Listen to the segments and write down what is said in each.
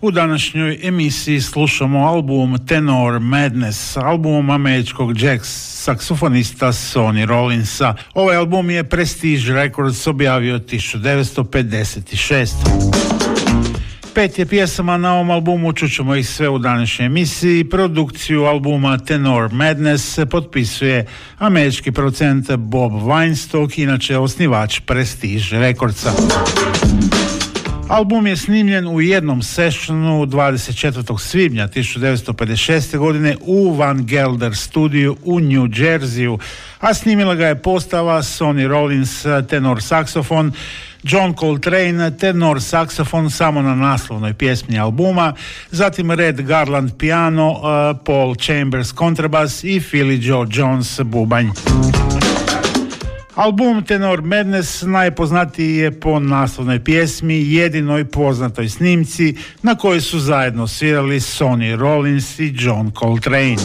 U današnjoj emisiji slušamo album Tenor Madness, album američkog jazz saksofonista Sonny Rollinsa. Ovaj album je Prestige Records objavio 1956. 5 je pjesama na ovom albumu, čućemo ih sve u današnjoj emisiji. Produkciju albuma Tenor Madness potpisuje američki producent Bob Weinstock, inače osnivač Prestige Recordsa. Album je snimljen u jednom sessionu 24. svibnja 1956. godine u Van Gelder studiju u New Jerseyu, a snimila ga je postava Sonny Rollins tenor saksofon, John Coltrane tenor saksofon samo na naslovnoj pjesmi albuma, zatim Red Garland piano, Paul Chambers kontrabas i Philly Joe Jones bubanj. Album Tenor Madness najpoznatiji je po naslovnoj pjesmi, jedinoj poznatoj snimci na kojoj su zajedno svirali Sonny Rollins i John Coltrane.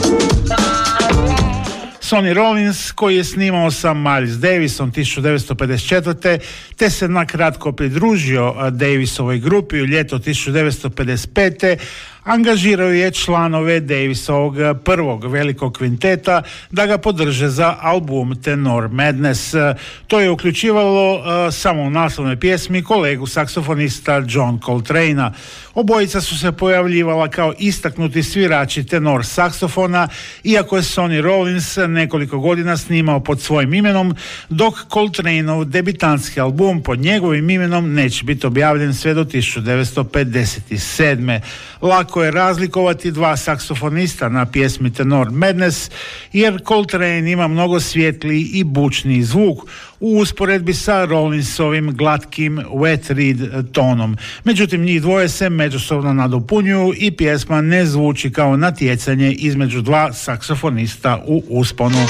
Sonny Rollins, koji je snimao sa Miles Davisom 1954. te se nakratko pridružio Davisovoj grupi u ljeto 1955. angažirao je članove Davisovog prvog velikog kvinteta da ga podrže za album Tenor Madness. To je uključivalo samo u naslovnoj pjesmi kolegu saksofonista John Coltrane. Obojica su se pojavljivala kao istaknuti svirači tenor saksofona, iako je Sonny Rollins nekoliko godina snimao pod svojim imenom, dok Coltraneov debitantski album pod njegovim imenom neće biti objavljen sve do 1957. Lako je razlikovati dva saksofonista na pjesmi Tenor Madness, jer Coltrane ima mnogo svjetliji i bučniji zvuk u usporedbi sa Rollinsovim glatkim wet reed tonom. Međutim, njih dvoje se međusobno nadopunjuju i pjesma ne zvuči kao natjecanje između dva saksofonista u usponu.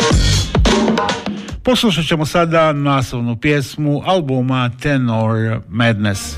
Poslušat ćemo sada naslovnu pjesmu albuma Tenor Madness.